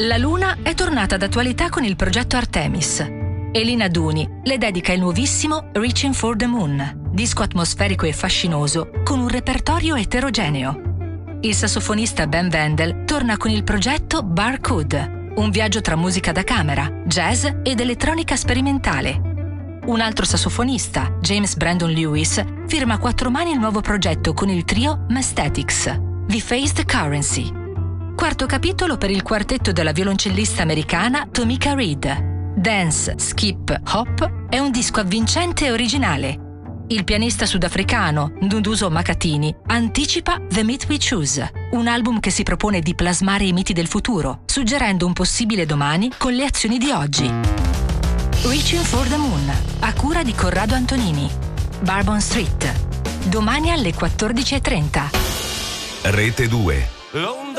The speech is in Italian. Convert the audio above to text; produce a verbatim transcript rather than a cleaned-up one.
La Luna è tornata d'attualità con il progetto Artemis. Elina Duni le dedica il nuovissimo Reaching for the Moon, disco atmosferico e fascinoso con un repertorio eterogeneo. Il sassofonista Ben Wendell torna con il progetto Barcode, un viaggio tra musica da camera, jazz ed elettronica sperimentale. Un altro sassofonista, James Brandon Lewis, firma a quattro mani il nuovo progetto con il trio Mastetics, The Phased Currency. Quarto capitolo per il quartetto della violoncellista americana Tomika Reed. Dance, Skip, Hop è un disco avvincente e originale. Il pianista sudafricano Nduduzo Makatini anticipa The Myth We Choose, un album che si propone di plasmare i miti del futuro, suggerendo un possibile domani con le azioni di oggi. Reaching for the Moon, a cura di Corrado Antonini. Bourbon Street, domani alle quattordici e trenta. Rete due.